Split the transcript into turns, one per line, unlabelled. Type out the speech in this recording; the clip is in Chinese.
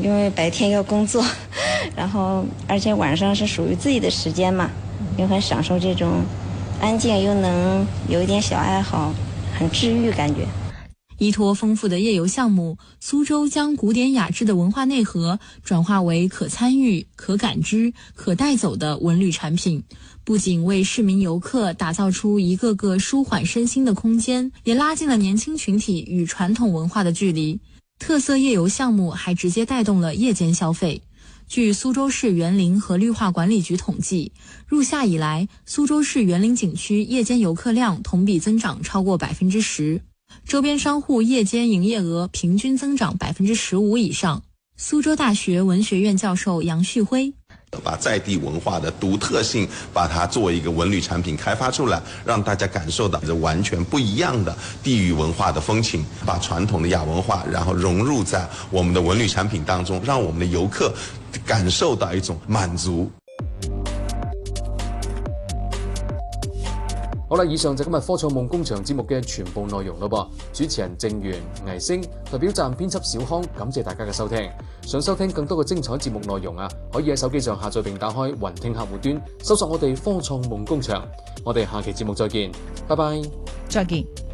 因为白天要工作，然后而且晚上是属于自己的时间嘛，又很享受这种安静，又能有一点小爱好，很治愈感觉。
依托丰富的夜游项目，苏州将古典雅致的文化内核转化为可参与、可感知、可带走的文旅产品，不仅为市民游客打造出一个个舒缓身心的空间，也拉近了年轻群体与传统文化的距离。特色夜游项目还直接带动了夜间消费。据苏州市园林和绿化管理局统计，入夏以来，苏州市园林景区夜间游客量同比增长超过 10%。周边商户夜间营业额平均增长 15% 以上。苏州大学文学院教授杨旭辉，
把在地文化的独特性把它作为一个文旅产品开发出来，让大家感受到这完全不一样的地域文化的风情，把传统的亚文化然后融入在我们的文旅产品当中，让我们的游客感受到一种满足。
好啦，以上就今日科創夢工場節目嘅全部內容咯噃。主持人鄭源、倪星，代表站編輯小康，感謝大家嘅收聽。想收聽更多嘅精彩節目內容啊，可以喺手機上下載並打開雲聽客戶端，搜索我哋科創夢工場。我哋下期節目再見，拜拜，
再見。